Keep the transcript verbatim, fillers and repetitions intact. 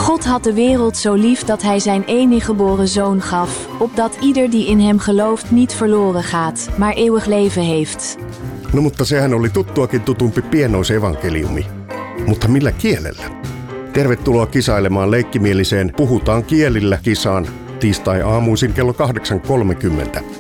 God had de wereld zo lief dat hij zijn enige geboren zoon gaf, opdat ieder die in hem gelooft niet verloren gaat, maar eeuwig leven heeft. No mutta sehän oli tuttuakin tutumpi pienoisevankeliumi. Mutta millä kielellä? Tervetuloa kisailemaan leikkimieliseen Puhutaan kielillä -kisaan tiistai-aamuisin kello kahdeksan kolmekymmentä.